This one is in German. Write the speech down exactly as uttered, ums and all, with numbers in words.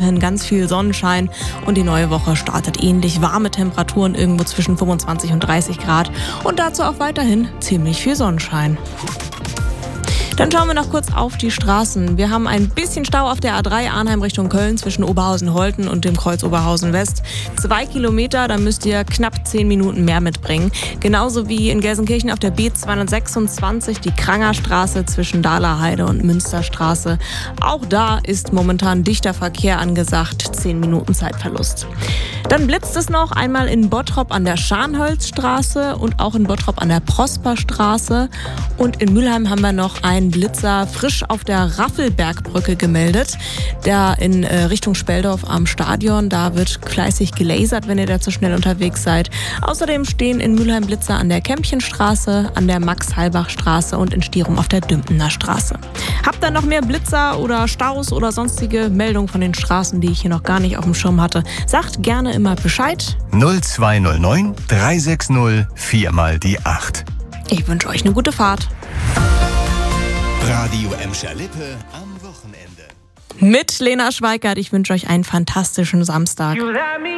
weiterhin ganz viel Sonnenschein und die neue Woche startet ähnlich warme Temperaturen irgendwo zwischen fünfundzwanzig und dreißig Grad und dazu auch weiterhin ziemlich viel Sonnenschein. Dann schauen wir noch kurz auf die Straßen. Wir haben ein bisschen Stau auf der A drei Arnheim Richtung Köln zwischen Oberhausen-Holten und dem Kreuz Oberhausen-West. Zwei Kilometer, da müsst ihr knapp zehn Minuten mehr mitbringen. Genauso wie in Gelsenkirchen auf der B zweihundertsechsundzwanzig, die Krangerstraße zwischen Dahlerheide und Münsterstraße. Auch da ist momentan dichter Verkehr angesagt, zehn Minuten Zeitverlust. Dann blitzt es noch einmal in Bottrop an der Scharnholzstraße und auch in Bottrop an der Prosperstraße. Und in Mülheim haben wir noch einen Blitzer frisch auf der Raffelbergbrücke gemeldet. Der in äh, Richtung Speldorf am Stadion. Da wird fleißig gelasert, wenn ihr da zu schnell unterwegs seid. Außerdem stehen in Mülheim Blitzer an der Kämpchenstraße, an der Max-Halbach-Straße und in Stierum auf der Dümpener Straße. Habt ihr noch mehr Blitzer oder Staus oder sonstige Meldungen von den Straßen, die ich hier noch gar nicht auf dem Schirm hatte? Sagt gerne immer Bescheid. null zwei null neun drei sechs null vier mal die acht. Ich wünsche euch eine gute Fahrt. Radio Emscher-Lippe am Wochenende. Mit Lena Schweikart. Ich wünsche euch einen fantastischen Samstag.